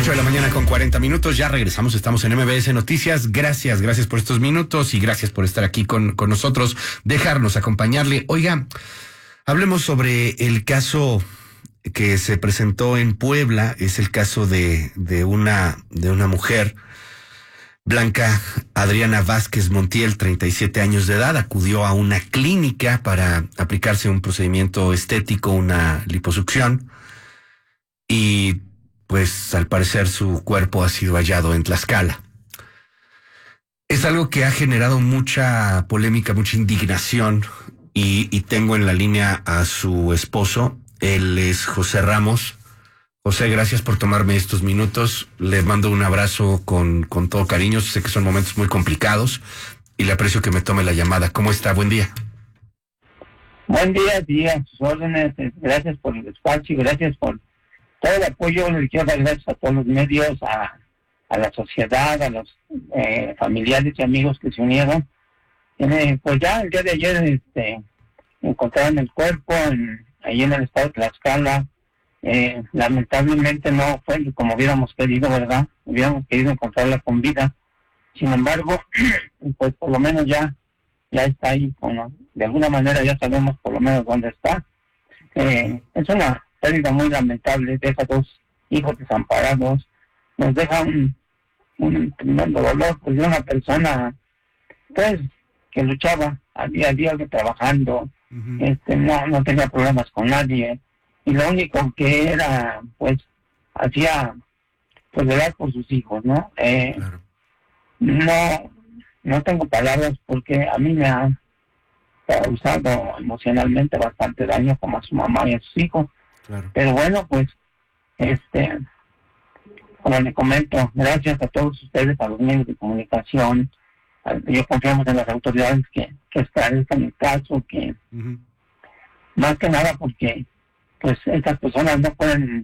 8 de la mañana con 40 minutos. Ya regresamos, estamos en MBS Noticias. Gracias por estos minutos y gracias por estar aquí con nosotros, dejarnos acompañarle. Oiga, hablemos sobre el caso que se presentó en Puebla. Es el caso de una mujer, Blanca Adriana Vázquez Montiel, 37 años de edad, acudió a una clínica para aplicarse un procedimiento estético, una liposucción, y pues al parecer su cuerpo ha sido hallado en Tlaxcala. Es algo que ha generado mucha polémica, mucha indignación, y tengo en la línea a su esposo. Él es José Ramos. José, gracias por tomarme estos minutos. Le mando un abrazo con todo cariño. Sé que son momentos muy complicados y le aprecio que me tome la llamada. ¿Cómo está? Buen día. Buen día, a sus órdenes. Gracias por el espacio y gracias por todo el apoyo. Le quiero dar gracias a todos los medios, a la sociedad, a los familiares y amigos que se unieron. Pues ya el día de ayer encontraron el cuerpo ahí en el estado de Tlaxcala. Lamentablemente no fue como hubiéramos querido, ¿verdad? Hubiéramos querido encontrarla con vida. Sin embargo, pues por lo menos ya está ahí. Bueno, de alguna manera ya sabemos por lo menos dónde está. Es una pérdida muy lamentable. Deja 2 hijos desamparados. Nos deja un tremendo dolor, pues de una persona pues que luchaba al día a día trabajando. Uh-huh. No tenía problemas con nadie, y lo único que era pues hacía pues velar por sus hijos, ¿no? Claro. No tengo palabras porque a mí me ha causado emocionalmente bastante daño, como a su mamá y a sus hijos. Claro. Pero bueno, pues como le comento, gracias a todos ustedes, a los medios de comunicación. Yo confiamos en las autoridades que esclarezcan el caso, que uh-huh. Más que nada porque pues estas personas no pueden